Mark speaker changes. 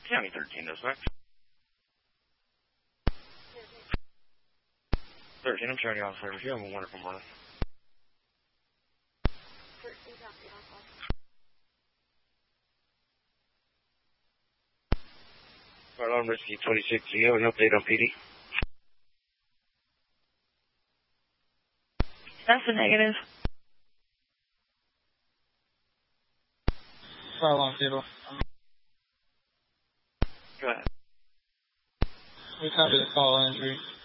Speaker 1: County 13, dispatch. 13, I'm showing you all service. You have a wonderful morning.
Speaker 2: 13, copy.
Speaker 1: Alarm Rescue 26, do you have an update on PD?
Speaker 2: That's a negative.
Speaker 3: Fire alarm table.
Speaker 1: Go ahead.
Speaker 3: We copy the call injury.